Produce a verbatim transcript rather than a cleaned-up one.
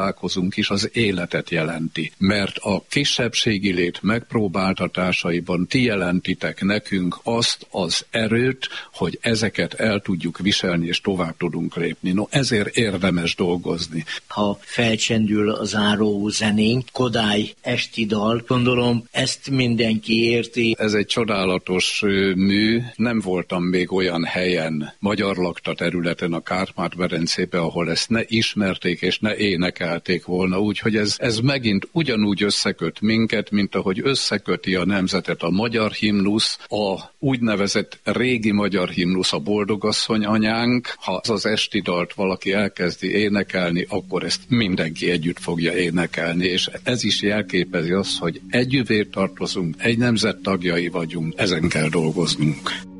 találkozunk is, az életet jelenti. Mert a kisebbségi lét megpróbáltatásaiban ti jelentitek nekünk azt az erőt, hogy ezeket el tudjuk viselni, és tovább tudunk lépni. No, ezért érdemes dolgozni. Ha felcsendül a záró zenénk, Kodály esti dal, gondolom ezt mindenki érti. Ez egy csodálatos mű. Nem voltam még olyan helyen, magyar lakta területen a Kárpát-medencébe, ahol ezt ne ismerték és ne énekelték volna. Úgyhogy ez, ez megint ugyanúgy összeköt minket, mint ahogy összeköti a nemzetet a magyar himnusz, a úgynevezett régi magyar himnusz, a Boldogasszony anyánk. Ha az az esti dalt valaki elkezdi énekelni, akkor ezt mindenki együtt fogja énekelni, és ez is jelképezi azt, hogy együvé tartozunk, egy nemzet tagjai vagyunk, ezen kell dolgoznunk.